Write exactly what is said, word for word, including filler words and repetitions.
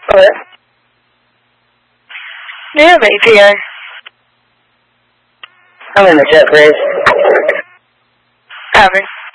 What? Do you have A P I? I'm in the jet bridge. Copy.